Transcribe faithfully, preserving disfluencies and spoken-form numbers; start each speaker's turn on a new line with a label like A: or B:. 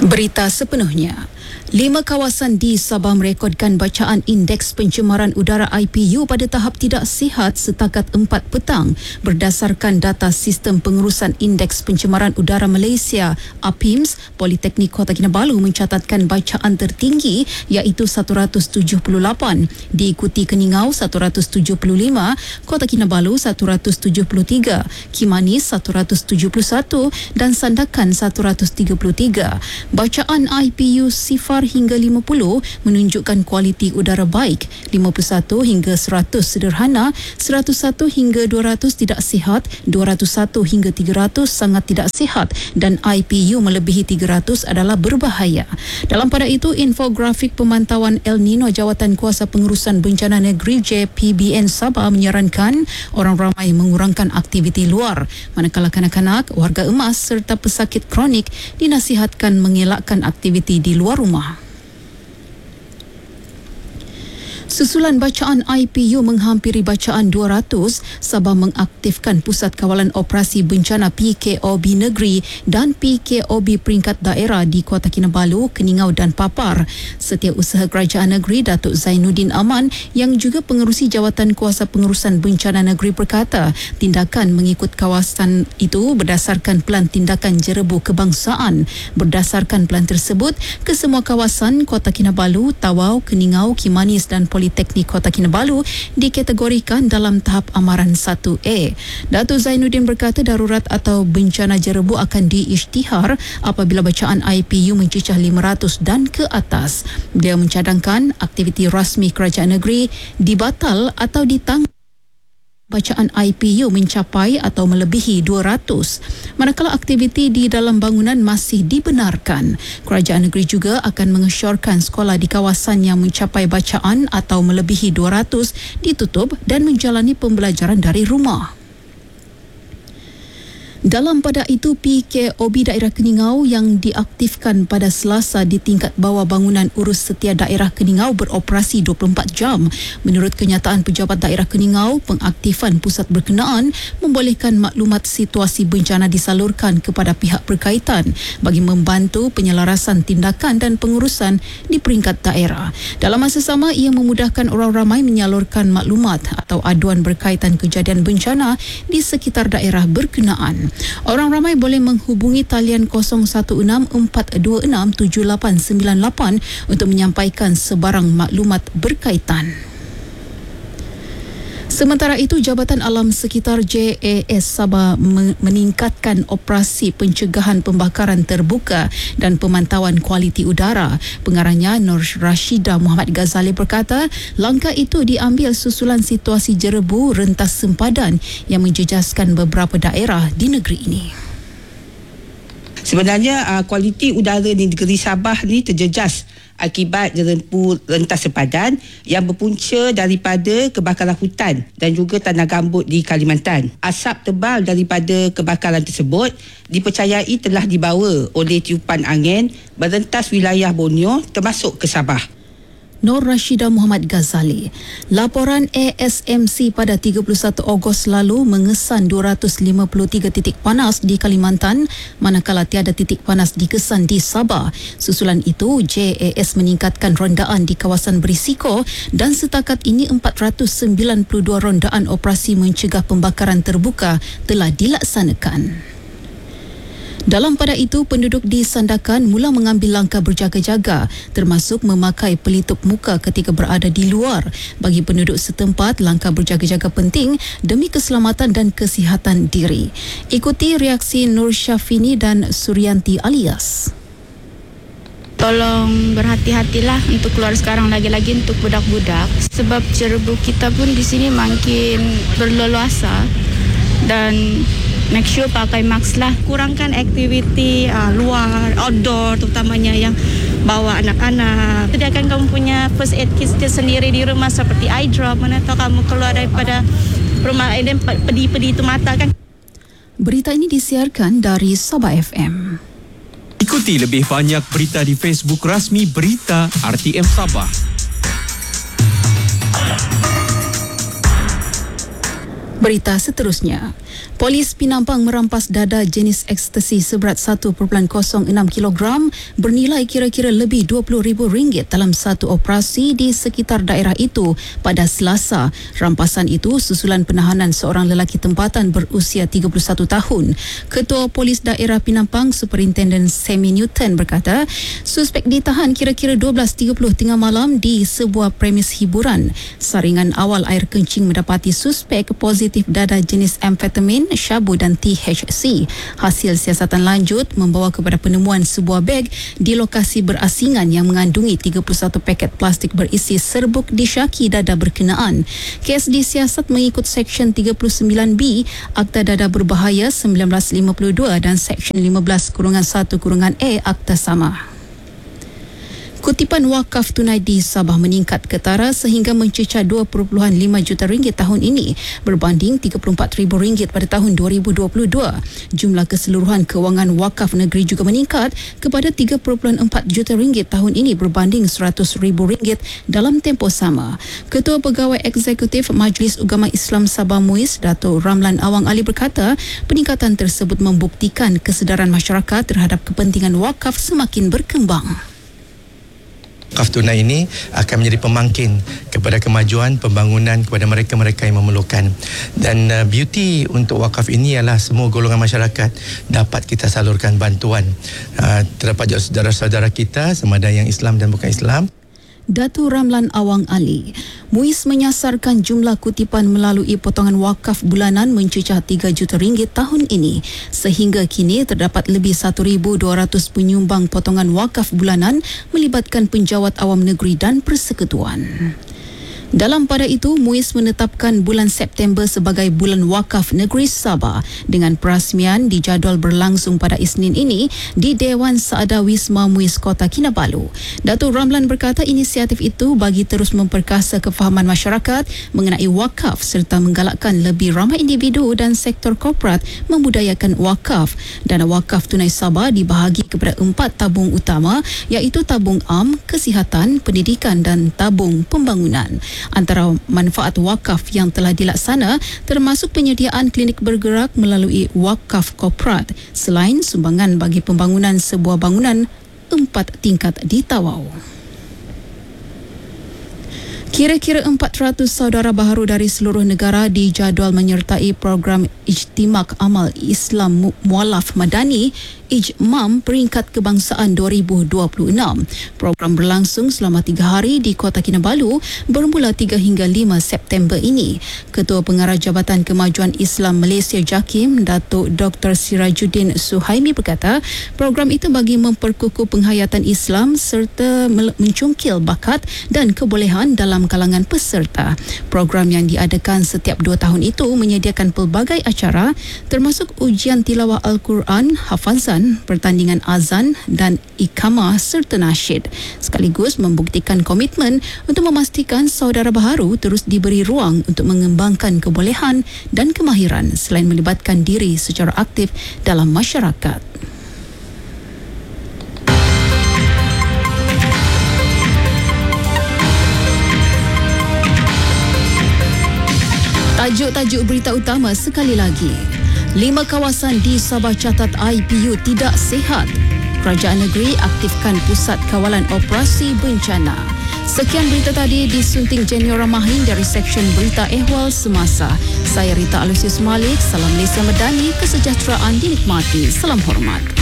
A: Berita sepenuhnya. Lima kawasan di Sabah merekodkan bacaan Indeks Pencemaran Udara I P U pada tahap tidak sihat setakat empat petang berdasarkan data Sistem Pengurusan Indeks Pencemaran Udara Malaysia A P I M S. Politeknik Kota Kinabalu mencatatkan bacaan tertinggi iaitu seratus tujuh puluh lapan, diikuti Keningau seratus tujuh puluh lima, Kota Kinabalu seratus tujuh puluh tiga, Kimanis seratus tujuh puluh satu dan Sandakan seratus tiga puluh tiga. Bacaan I P U sifar hingga lima puluh menunjukkan kualiti udara baik, lima puluh satu hingga seratus sederhana, seratus satu hingga dua ratus tidak sihat, dua ratus satu hingga tiga ratus sangat tidak sihat dan I P U melebihi tiga ratus adalah berbahaya. Dalam pada itu, infografik pemantauan El Nino Jawatan Kuasa Pengurusan Bencana Negeri J P B N Sabah menyarankan orang ramai mengurangkan aktiviti luar, manakala kanak-kanak, warga emas serta pesakit kronik dinasihatkan mengelakkan aktiviti di luar rumah. Susulan bacaan I P U menghampiri bacaan dua ratus, Sabah mengaktifkan Pusat Kawalan Operasi Bencana P K O B Negeri dan P K O B peringkat daerah di Kota Kinabalu, Keningau dan Papar. Setiausaha Kerajaan Negeri Datuk Zainuddin Aman yang juga pengerusi Jawatan Kuasa Pengurusan Bencana Negeri berkata, tindakan mengikut kawasan itu berdasarkan Pelan Tindakan Jerebu Kebangsaan. Berdasarkan pelan tersebut, kesemua kawasan Kota Kinabalu, Tawau, Keningau, Kimanis dan Politeknik Kota Kinabalu dikategorikan dalam tahap amaran satu A. Datuk Zainuddin berkata darurat atau bencana jerebu akan diisytihar apabila bacaan I P U mencecah lima ratus dan ke atas. Beliau mencadangkan aktiviti rasmi kerajaan negeri dibatal atau ditangguh bacaan I P U mencapai atau melebihi dua ratus. Manakala aktiviti di dalam bangunan masih dibenarkan, kerajaan negeri juga akan mengesyorkan sekolah di kawasan yang mencapai bacaan atau melebihi dua ratus ditutup dan menjalani pembelajaran dari rumah. Dalam pada itu, P K O B Daerah Keningau yang diaktifkan pada Selasa di tingkat bawah bangunan urus setia daerah Keningau beroperasi dua puluh empat jam. Menurut kenyataan Pejabat Daerah Keningau, pengaktifan pusat berkenaan membolehkan maklumat situasi bencana disalurkan kepada pihak berkaitan bagi membantu penyelarasan tindakan dan pengurusan di peringkat daerah. Dalam masa sama, ia memudahkan orang ramai menyalurkan maklumat atau aduan berkaitan kejadian bencana di sekitar daerah berkenaan. Orang ramai boleh menghubungi talian kosong satu enam empat dua enam tujuh lapan sembilan lapan untuk menyampaikan sebarang maklumat berkaitan. Sementara itu, Jabatan Alam Sekitar J A S Sabah meningkatkan operasi pencegahan pembakaran terbuka dan pemantauan kualiti udara. Pengarahnya Nur Rashidah Muhammad Ghazali berkata, langkah itu diambil susulan situasi jerebu rentas sempadan yang menjejaskan beberapa daerah di negeri ini.
B: Sebenarnya uh, kualiti udara di negeri Sabah ni terjejas akibat jerempu rentas sempadan yang berpunca daripada kebakaran hutan dan juga tanah gambut di Kalimantan. Asap tebal daripada kebakaran tersebut dipercayai telah dibawa oleh tiupan angin merentas wilayah Borneo termasuk ke Sabah.
A: Nur Rashidah Muhammad Ghazali. Laporan A S M C pada tiga puluh satu Ogos lalu mengesan dua ratus lima puluh tiga titik panas di Kalimantan, manakala tiada titik panas dikesan di Sabah. Susulan itu, J A S meningkatkan rondaan di kawasan berisiko dan setakat ini empat ratus sembilan puluh dua rondaan operasi mencegah pembakaran terbuka telah dilaksanakan. Dalam pada itu, penduduk di Sandakan mula mengambil langkah berjaga-jaga, termasuk memakai pelitup muka ketika berada di luar. Bagi penduduk setempat, langkah berjaga-jaga penting demi keselamatan dan kesihatan diri. Ikuti reaksi Nur Syafini dan Suryanti Alias.
C: Tolong berhati-hatilah untuk keluar sekarang, lagi-lagi untuk budak-budak, sebab jerebu kita pun di sini makin berleluasa dan make sure pakai mask lah. Kurangkan aktiviti uh, luar, outdoor terutamanya yang bawa anak-anak. Sediakan kamu punya first aid kit sendiri di rumah seperti eye drop. Mana tahu kamu keluar daripada rumah dan pedi-pedi itu mata kan.
A: Berita ini disiarkan dari Sabah F M.
D: Ikuti lebih banyak berita di Facebook rasmi Berita R T M Sabah.
A: Berita seterusnya. Polis Pinampang merampas dada jenis ekstasi seberat satu perpuluhan kosong enam kilogram bernilai kira-kira lebih dua puluh ribu ringgit dalam satu operasi di sekitar daerah itu pada Selasa. Rampasan itu susulan penahanan seorang lelaki tempatan berusia tiga puluh satu tahun. Ketua Polis Daerah Pinampang, Superintendent Sammy Newton berkata, suspek ditahan kira-kira dua belas tiga puluh tengah malam di sebuah premis hiburan. Saringan awal air kencing mendapati suspek positif dada jenis amfetamin, syabu dan T H C. Hasil siasatan lanjut membawa kepada penemuan sebuah beg di lokasi berasingan yang mengandungi tiga puluh satu paket plastik berisi serbuk disyaki dada berkenaan. Kes disiasat mengikut Seksyen tiga puluh sembilan B Akta Dada Berbahaya seribu sembilan ratus lima puluh dua dan Seksyen lima belas satu A Akta sama. Kutipan wakaf tunai di Sabah meningkat ketara sehingga mencecah dua perpuluhan lima juta ringgit tahun ini berbanding tiga puluh empat ribu ringgit pada tahun dua ribu dua puluh dua. Jumlah keseluruhan kewangan wakaf negeri juga meningkat kepada tiga perpuluhan empat juta ringgit tahun ini berbanding seratus ribu ringgit dalam tempoh sama. Ketua Pegawai Eksekutif Majlis Ugama Islam Sabah MUIS, Dato' Ramlan Awang Ali berkata, peningkatan tersebut membuktikan kesedaran masyarakat terhadap kepentingan wakaf semakin berkembang.
E: Wakaf tunai ini akan menjadi pemangkin kepada kemajuan pembangunan kepada mereka-mereka yang memerlukan. Dan uh, beauty untuk wakaf ini ialah semua golongan masyarakat dapat kita salurkan bantuan. Uh, terdapat saudara-saudara kita sama ada yang Islam dan bukan Islam.
A: Dato' Ramlan Awang Ali. MUIS menyasarkan jumlah kutipan melalui potongan wakaf bulanan mencecah tiga juta ringgit tahun ini. Sehingga kini terdapat lebih satu ribu dua ratus penyumbang potongan wakaf bulanan melibatkan penjawat awam negeri dan persekutuan. Dalam pada itu, MUIS menetapkan bulan September sebagai bulan wakaf negeri Sabah dengan perasmian dijadual berlangsung pada Isnin ini di Dewan Saada Wisma MUIS Kota Kinabalu. Dato' Ramlan berkata inisiatif itu bagi terus memperkasa kefahaman masyarakat mengenai wakaf serta menggalakkan lebih ramai individu dan sektor korporat membudayakan wakaf. Dana wakaf tunai Sabah dibahagi kepada empat tabung utama iaitu tabung am, kesihatan, pendidikan dan tabung pembangunan. Antara manfaat wakaf yang telah dilaksana termasuk penyediaan klinik bergerak melalui wakaf korporat selain sumbangan bagi pembangunan sebuah bangunan empat tingkat di Tawau. Kira-kira empat ratus saudara baharu dari seluruh negara dijadual menyertai program Ijtimak Amal Islam Mualaf Madani I J M A M Peringkat Kebangsaan dua ribu dua puluh enam. Program berlangsung selama tiga hari di Kota Kinabalu bermula tiga hingga lima September ini. Ketua Pengarah Jabatan Kemajuan Islam Malaysia JAKIM, Datuk Doktor Sirajuddin Suhaimi berkata, program itu bagi memperkukuh penghayatan Islam serta mencungkil bakat dan kebolehan dalam kalangan peserta. Program yang diadakan setiap dua tahun itu menyediakan pelbagai acara termasuk ujian tilawah Al-Quran, hafazan, pertandingan azan dan ikamah serta nasyid, sekaligus membuktikan komitmen untuk memastikan saudara baharu terus diberi ruang untuk mengembangkan kebolehan dan kemahiran selain melibatkan diri secara aktif dalam masyarakat. Tajuk-tajuk berita utama sekali lagi. Lima kawasan di Sabah catat I P U tidak sihat. Kerajaan negeri aktifkan pusat kawalan operasi bencana. Sekian berita tadi disunting Jenny Ramahin dari Seksyen Berita Ehwal Semasa. Saya Rita Alusius Malik. Salam Malaysia Madani. Kesejahteraan dinikmati. Salam hormat.